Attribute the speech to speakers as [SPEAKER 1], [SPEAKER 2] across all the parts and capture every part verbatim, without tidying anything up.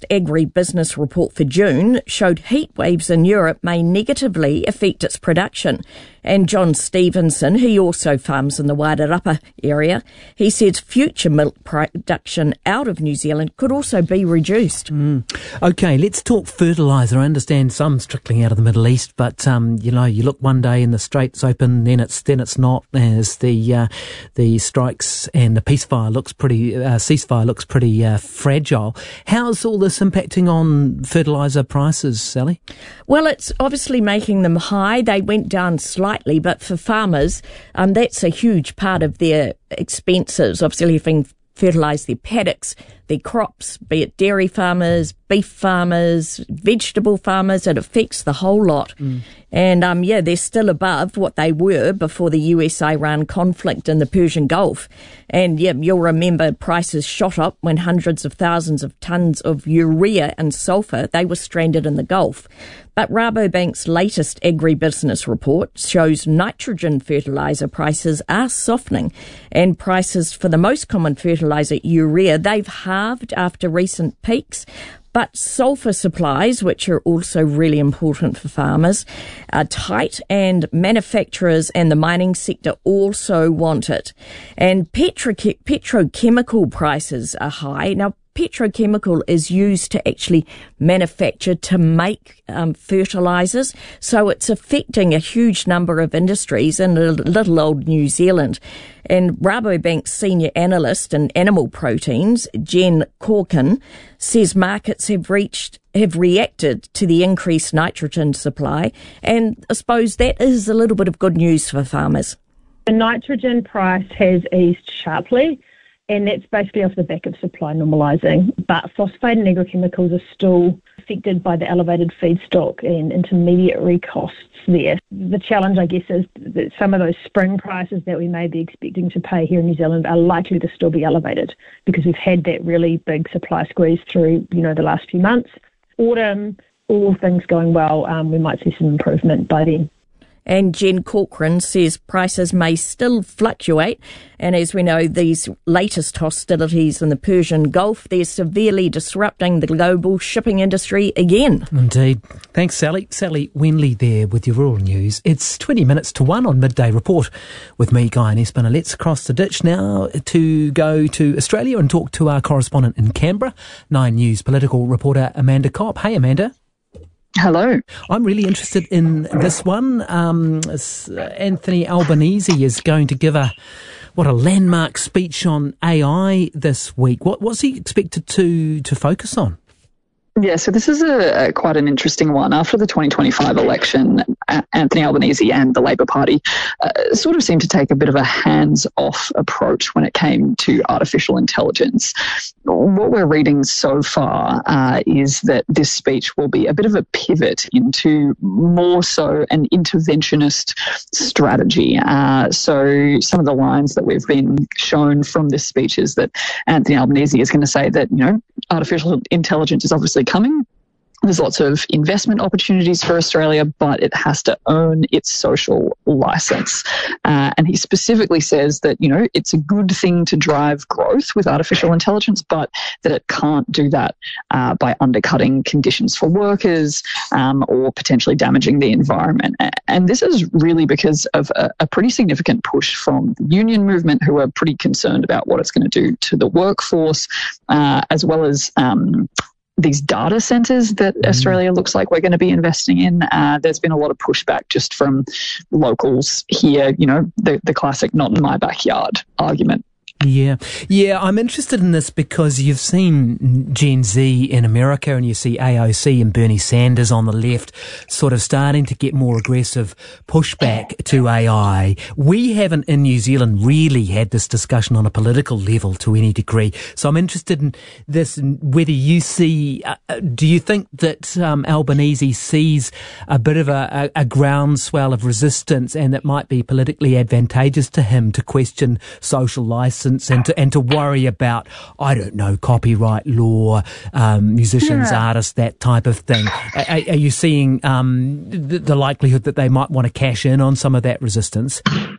[SPEAKER 1] latest agri-business report for June showed heat waves in Europe may negatively affect its production. And John Stevenson, he also farms in the Wairarapa area, he says future milk production out of New Zealand could also be reduced.
[SPEAKER 2] Mm. OK, let's talk fertiliser. I understand some's trickling out of the Middle East, but, um, you know, you look one day and the Strait's open, then it's then it's not, as the uh, the strikes and the ceasefire looks pretty, uh, ceasefire looks pretty uh, fragile. How's all this impacting on fertiliser prices, Sally?
[SPEAKER 1] Well, it's obviously making them high. They went down slightly, but for farmers, um, that's a huge part of their expenses, obviously having fertilise their paddocks, their crops, be it dairy farmers, beef farmers, vegetable farmers. It affects the whole lot. Mm. And, um, yeah, they're still above what they were before the U S Iran conflict in the Persian Gulf. And, yeah, you'll remember prices shot up when hundreds of thousands of tonnes of urea and sulphur, they were stranded in the Gulf. But Rabobank's latest agribusiness report shows nitrogen fertiliser prices are softening, and prices for the most common fertiliser, urea, they've halved after recent peaks. But sulphur supplies, which are also really important for farmers, are tight, and manufacturers and the mining sector also want it. And petro- petrochemical prices are high. Now, petrochemical is used to actually manufacture, to make um, fertilisers. So it's affecting a huge number of industries in little old New Zealand. And Rabobank's senior analyst in animal proteins, Jen Corkin, says markets have reached, have reacted to the increased nitrogen supply. And I suppose that is a little bit of good news for farmers.
[SPEAKER 3] The nitrogen price has eased sharply, and that's basically off the back of supply normalising. But phosphate and agrochemicals are still affected by the elevated feedstock and intermediary costs there. The challenge, I guess, is that some of those spring prices that we may be expecting to pay here in New Zealand are likely to still be elevated because we've had that really big supply squeeze through, you know, the last few months. Autumn, all things going well, um, we might see some improvement by then.
[SPEAKER 1] And Jen Corcoran says prices may still fluctuate. And as we know, these latest hostilities in the Persian Gulf, they're severely disrupting the global shipping industry again.
[SPEAKER 2] Indeed. Thanks, Sally. Sally Wenley there with your rural news. It's twenty minutes to one on Midday Report with me, Guy Nespinner. Let's cross the ditch now to go to Australia and talk to our correspondent in Canberra, Nine News political reporter Amanda Kopp. Hey, Amanda.
[SPEAKER 4] Hello.
[SPEAKER 2] I'm really interested in this one. Um, Anthony Albanese is going to give a what a landmark speech on A I this week. What what's he expected to to focus on?
[SPEAKER 4] Yeah, so this is a, a quite an interesting one. After the twenty twenty-five election, Anthony Albanese and the Labor Party uh, sort of seemed to take a bit of a hands-off approach when it came to artificial intelligence. What we're reading so far uh, is that this speech will be a bit of a pivot into more so an interventionist strategy. Uh, so some of the lines that we've been shown from this speech is that Anthony Albanese is going to say that, you know, artificial intelligence is obviously coming. There's lots of investment opportunities for Australia, but it has to earn its social license. Uh, and he specifically says that, you know, it's a good thing to drive growth with artificial intelligence, but that it can't do that uh, by undercutting conditions for workers um, or potentially damaging the environment. And this is really because of a, a pretty significant push from the union movement, who are pretty concerned about what it's going to do to the workforce, uh, as well as um, these data centres that mm. Australia looks like we're going to be investing in. Uh, there's been a lot of pushback just from locals here, you know, the, the classic not in my backyard argument.
[SPEAKER 2] Yeah, yeah, I'm interested in this because you've seen Gen Z in America and you see A O C and Bernie Sanders on the left sort of starting to get more aggressive pushback to A I. We haven't in New Zealand really had this discussion on a political level to any degree. So I'm interested in this, whether you see, uh, do you think that um, Albanese sees a bit of a, a, a groundswell of resistance and it might be politically advantageous to him to question social licence and to and to worry about, I don't know, copyright law, um, musicians, yeah. artists, that type of thing? Are, are you seeing um, the, the likelihood that they might want to cash in on some of that resistance?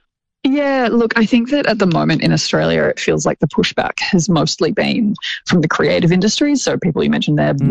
[SPEAKER 4] Yeah, look, I think that at the moment in Australia, it feels like the pushback has mostly been from the creative industries. So people you mentioned there,